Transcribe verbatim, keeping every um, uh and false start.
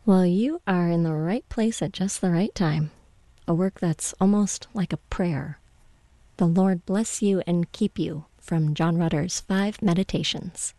Well, you are in the right place at just the right time. A work that's almost like a prayer. The Lord bless you and keep you from John Rutter's Five Meditations.